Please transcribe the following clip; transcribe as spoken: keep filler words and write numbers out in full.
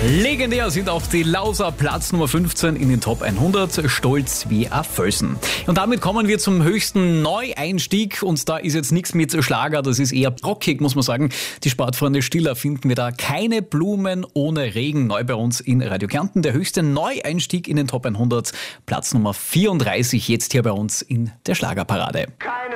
Legendär sind auch die Lauser, Platz Nummer fünfzehn in den Top hundert, stolz wie ein Felsen. Und damit kommen wir zum höchsten Neueinstieg und da ist jetzt nichts mit Schlager, das ist eher rockig, muss man sagen. Die Sportfreunde Stiller finden wir da keine Blumen ohne Regen, neu bei uns in Radio Kärnten. Der höchste Neueinstieg in den Top hundert, Platz Nummer vierunddreißig, jetzt hier bei uns in der Schlagerparade.